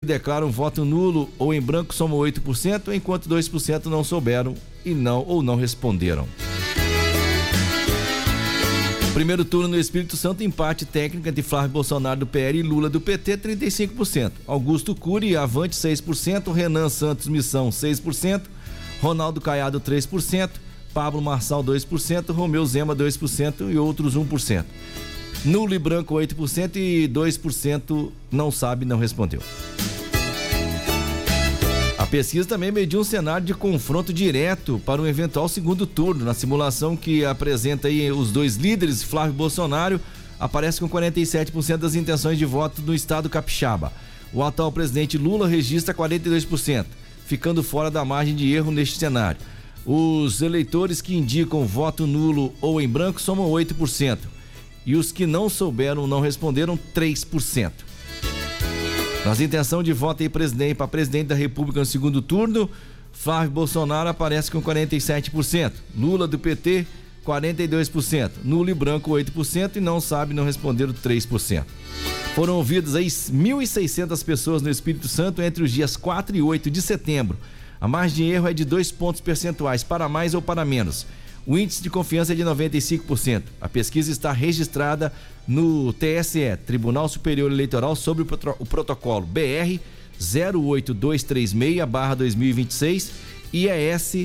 declaram voto nulo ou em branco somam 8%, enquanto 2% não souberam e não responderam. Primeiro turno no Espírito Santo, empate técnico entre Flávio Bolsonaro do PL e Lula do PT, 35%. Augusto Cury, Avante, 6%. Renan Santos Missão, 6%. Ronaldo Caiado, 3%. Pablo Marçal, 2%. Romeu Zema, 2% e outros 1%. Nulo e branco, 8% e 2% não sabe, não respondeu. A pesquisa também mediu um cenário de confronto direto para um eventual segundo turno. Na simulação que apresenta aí os dois líderes, Flávio Bolsonaro aparece com 47% das intenções de voto no estado capixaba. O atual presidente Lula registra 42%, ficando fora da margem de erro neste cenário. Os eleitores que indicam voto nulo ou em branco somam 8%. E os que não souberam, não responderam, 3%. Nas intenções de voto aí para presidente da República no segundo turno, Flávio Bolsonaro aparece com 47%, Lula do PT 42%, nulo e branco 8% e não sabe, não responderam 3%. Foram ouvidas aí 1.600 pessoas no Espírito Santo entre os dias 4 e 8 de setembro. A margem de erro é de 2 pontos percentuais, para mais ou para menos. O índice de confiança é de 95%. A pesquisa está registrada no TSE, Tribunal Superior Eleitoral, sobre o protocolo BR 08236/2026 e IES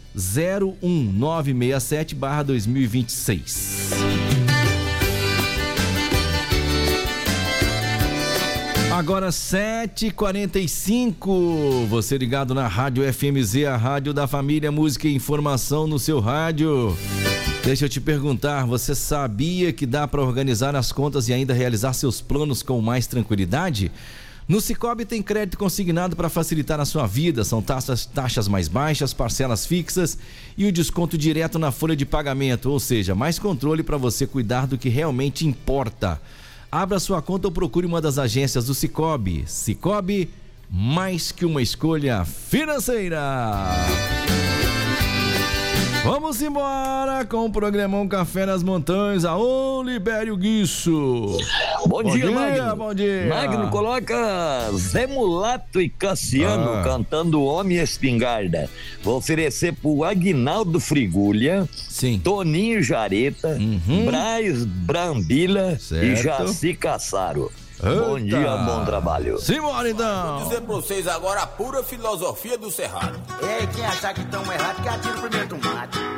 01967/2026. Agora 7h45, você ligado na Rádio FMZ, a rádio da família, música e informação no seu rádio. Deixa eu te perguntar, você sabia que dá para organizar as contas e ainda realizar seus planos com mais tranquilidade? No Sicoob tem crédito consignado para facilitar a sua vida, são taxas mais baixas, parcelas fixas e o desconto direto na folha de pagamento, ou seja, mais controle para você cuidar do que realmente importa. Abra sua conta ou procure uma das agências do Sicoob. Sicoob, mais que uma escolha financeira. Vamos embora com o programão Café nas Montanhas. Aô, Libério Guiço. Bom dia, Magno. Bom dia. Magno, coloca Zé Mulato e Cassiano cantando Homem e Espingarda. Vou oferecer pro Aguinaldo Frigulha, sim, Toninho Jareta, Braz Brambila, certo, e Jaci Cassaro. Bom dia, bom trabalho. Simbora então. Vou dizer pra vocês agora a pura filosofia do Cerrado. Ei, quem achar que estão errados, que atira o primeiro tomate.